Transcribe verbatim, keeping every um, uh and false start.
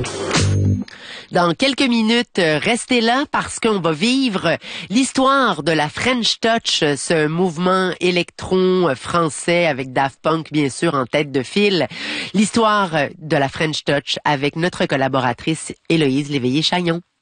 Dans quelques minutes, restez là parce qu'on va vivre l'histoire de la French Touch, ce mouvement électron français avec Daft Punk bien sûr en tête de file. L'histoire de la French Touch avec notre collaboratrice Héloïse Léveillé-Chagnon.